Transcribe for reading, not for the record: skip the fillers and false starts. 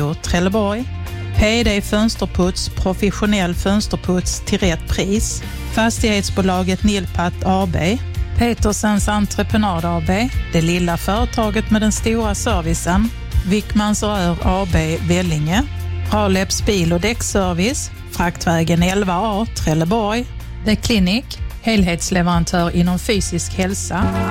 10 Trelleborg. PD Fönsterputs, professionell fönsterputs till rätt pris. Fastighetsbolaget Nilpat AB. Petersens Entreprenad AB, det lilla företaget med den stora servicen. Wickmans Rör AB Vellinge. Raleps bil- och däckservice, Fraktvägen 11A Trelleborg. The Clinic, helhetsleverantör inom fysisk hälsa.